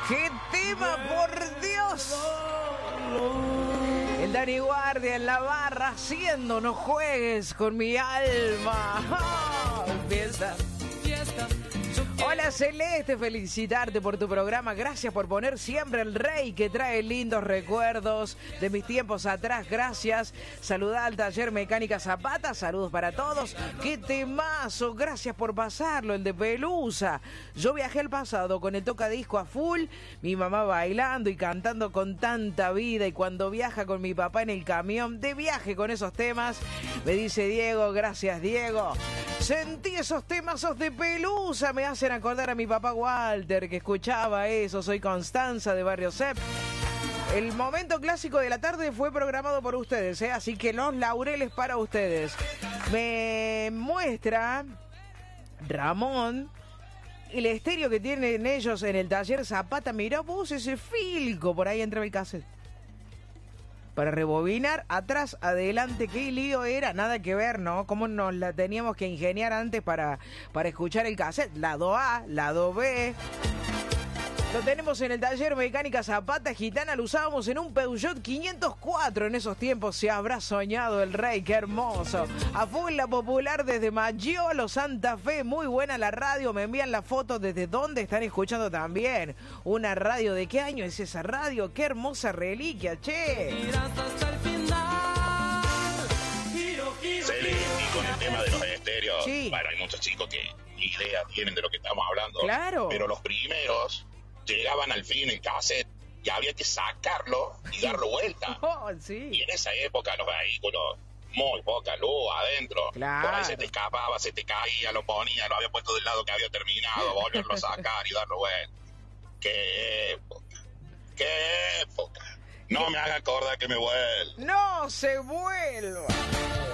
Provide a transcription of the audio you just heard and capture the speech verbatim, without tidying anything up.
¡Qué tema, por Dios! El Dani Guardia en la barra haciendo No juegues con mi alma. ¡Oh! Fiesta. Fiesta. Hola Celeste, felicitarte por tu programa. Gracias por poner siempre el rey que trae lindos recuerdos de mis tiempos atrás. Gracias. Saludá al taller Mecánica Zapata. Saludos para todos. ¡Qué temazo! Gracias por pasarlo, el de Pelusa. Yo viajé al pasado con el tocadisco a full. Mi mamá bailando y cantando con tanta vida. Y cuando viaja con mi papá en el camión, de viaje con esos temas. Me dice Diego, gracias Diego. Sentí esos temazos de Pelusa. Me hacen acordar a mi papá Walter, que escuchaba eso. Soy Constanza de Barrio Cep. El momento clásico de la tarde fue programado por ustedes, ¿eh? Así que los laureles para ustedes. Me muestra Ramón el estéreo que tienen ellos en el taller Zapata. Mirá vos ese filco, por ahí entra el cassette. Para rebobinar, atrás, adelante, qué lío era, nada que ver, ¿no? Cómo nos la teníamos que ingeniar antes para, para escuchar el cassette. Lado A, lado B. Lo tenemos en el taller Mecánica Zapata Gitana, lo usábamos en un Peugeot quinientos cuatro en esos tiempos. Se habrá soñado el rey, qué hermoso. A full la popular desde Maggiolo, Santa Fe, muy buena la radio. Me envían la foto desde donde están escuchando también. Una radio, ¿de qué año es esa radio? Qué hermosa reliquia, che. Celi, y con el tema de los estéreos, sí. Bueno, hay muchos chicos que ni idea tienen de lo que estamos hablando. Claro. Pero los primeros llegaban al fin el cassette y había que sacarlo y darlo vuelta. Oh, sí. Y en esa época los vehículos, muy poca luz adentro. Claro. Por ahí se te escapaba, se te caía, lo ponía, lo había puesto del lado que había terminado, volverlo a sacar y darlo vuelta. ¡Qué época! ¡Qué época! No me haga acordar que me vuelva. No se vuelva.